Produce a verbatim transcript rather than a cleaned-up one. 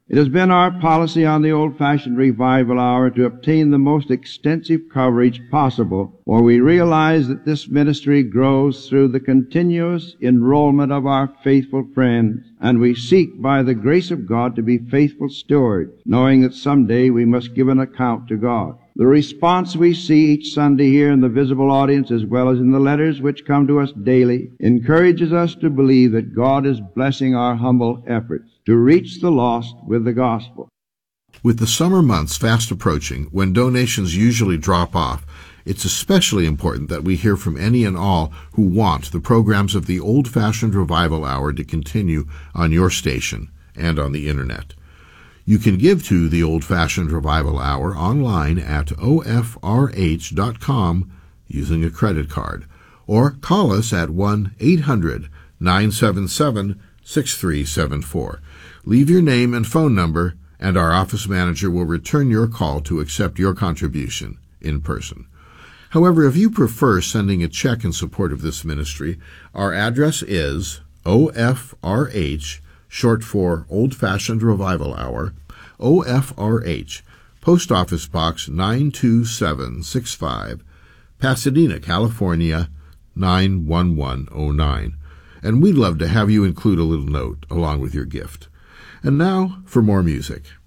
It has been our policy on the Old-Fashioned Revival Hour to obtain the most extensive coverage possible, for we realize that this ministry grows through the continuous enrollment of our faithful friends, and we seek by the grace of God to be faithful stewards, knowing that someday we must give an account to God. The response we see each Sunday here in the visible audience, as well as in the letters which come to us daily, encourages us to believe that God is blessing our humble efforts to reach the lost with the gospel. With the summer months fast approaching, when donations usually drop off, it's especially important that we hear from any and all who want the programs of the Old-Fashioned Revival Hour to continue on your station and on the Internet. You can give to the Old-Fashioned Revival Hour online at O F R H dot com using a credit card, or call us at one eight hundred nine seven seven six three seven four. Leave your name and phone number, and our office manager will return your call to accept your contribution in person. However, if you prefer sending a check in support of this ministry, our address is O F R H, short for Old-Fashioned Revival Hour, O F R H, Post Office Box nine two seven six five, Pasadena, California, nine one one oh nine. And we'd love to have you include a little note along with your gift. And now for more music.